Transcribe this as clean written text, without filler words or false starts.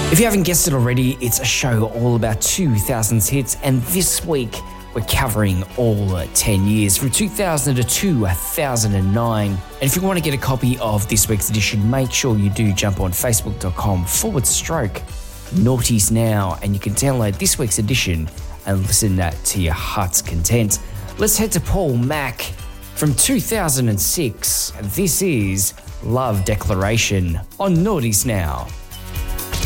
If you haven't guessed it already, it's a show all about 2000s hits, and this week we're covering all 10 years from 2000 to 2009. And if you want to get a copy of this week's edition, make sure you do jump on facebook.com/Naughties Now, and you can download this week's edition and listen that to your heart's content. Let's head to Paul Mac from 2006. This is Love Declaration on Naughties Now.